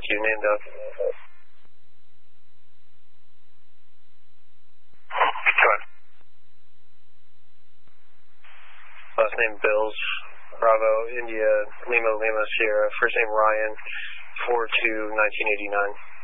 4Q, name down. Go ahead. Last name Bills, Bravo, India, Lima, Lima, Sierra. First name Ryan, 4/2/1989.